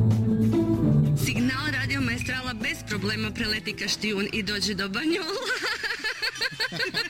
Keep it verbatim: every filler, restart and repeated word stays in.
Signal Radio Maestrala bez problema preleti Kaštijun i dođe do Banjola.